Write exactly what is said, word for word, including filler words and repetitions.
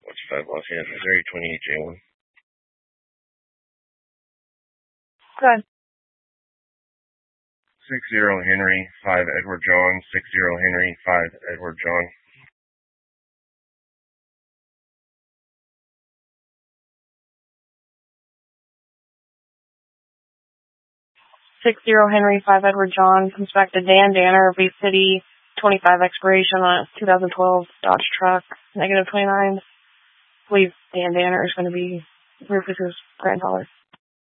What's five Los Angeles, area twenty-eight J one. Good. Six zero Henry, five Edward John, six zero Henry, five Edward John. Six zero Henry, five Edward John, comes back to Dan Danner, Bay City, twenty-five expiration on a two thousand twelve Dodge truck, negative twenty-nine. I believe Dan Danner is going to be Rufus's grandfather.